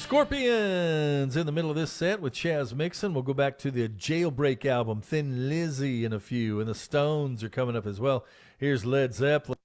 Scorpions in the middle of this set with Chaz Mixon. We'll go back to the Jailbreak album, Thin Lizzy, in a few, and the Stones are coming up as well. Here's Led Zeppelin.